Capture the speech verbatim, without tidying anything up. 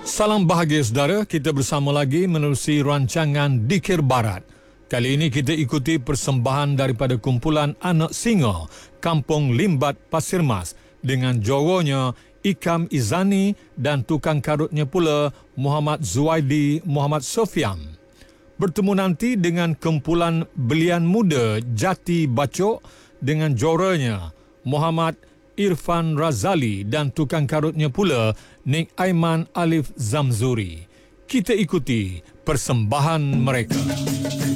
Salam bahagia saudara, kita bersama lagi menerusi rancangan Dikir Barat. Kali ini kita ikuti persembahan daripada kumpulan anak singa Kampung Limbat Pasir Mas dengan joronya Ikam Izani dan tukang karutnya pula Muhammad Zuaidi Muhammad Sofian. Bertemu nanti dengan kumpulan belian muda Jati Bacok dengan joranya Muhammad Irfan Razali dan tukang karutnya pula Nik Aiman Alif Zamzuri. Kita ikuti persembahan mereka.